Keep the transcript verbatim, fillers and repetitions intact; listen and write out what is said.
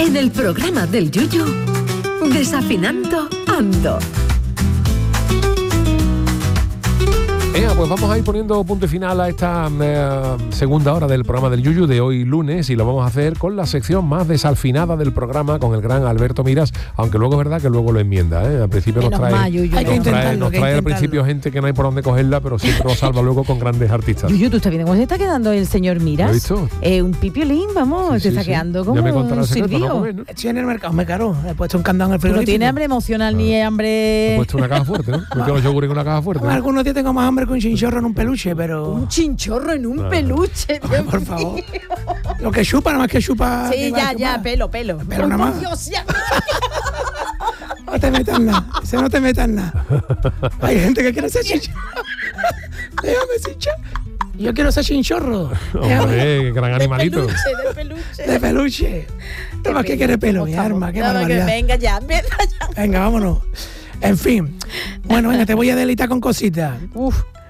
En el programa del Yuyu, Desafinando Ando. Eh, pues vamos a ir poniendo punto y final a esta eh, segunda hora del programa del Yuyu de hoy lunes, y lo vamos a hacer con la sección más desafinada del programa, con el gran Alberto Miras, aunque luego es verdad que luego lo enmienda, ¿eh? Al principio nos trae, más, Yuyu, nos no. trae, nos trae al principio gente que no hay por dónde cogerla, pero siempre nos salva luego con grandes artistas. Yuyu, ¿tú estás viendo cómo se está quedando el señor Miras? ¿Lo has visto? Eh, un pipiolín, vamos, Sí, se sí, está sí. quedando Ya como me contará un el secreto, sirvió. ¿no? Comer, ¿no? Estoy en el mercado, me caro. He puesto un candado en el Pero frigorífico. tiene hambre emocional ni He hambre... puesto una caja fuerte, ¿no? Me quedo los yogures con una caja fuerte, ¿no? Algunos días tengo más hambre que un chinchorro en un peluche, pero... Un chinchorro en un Claro. peluche. Ay, por favor. Lo que chupa, nada más que chupa... Sí, que va a ya, ya, chupar. pelo, pelo. Pero Uy, nada por más. Dios, ya. No te metas nada. Ese no te metas nada. Hay gente que quiere ser chinchorro. Déjame chinchar. Yo quiero ser chinchorro. Hombre, gran animalito. De peluche, de peluche. De peluche. Nada más que quiere pelo, mi arma. Qué Nada más que barbaridad. venga ya, venga ya. Venga, vámonos. En fin. Bueno, venga, te voy a deleitar con cositas. Uf.